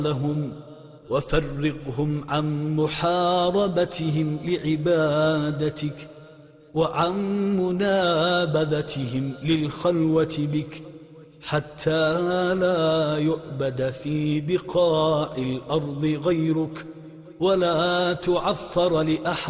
لهم وفرقهم عن محاربتهم لعبادتك وعن منابذتهم للخلوة بك، حتى لا يؤبد في بقاع الأرض غيرك ولا تعفر لأحد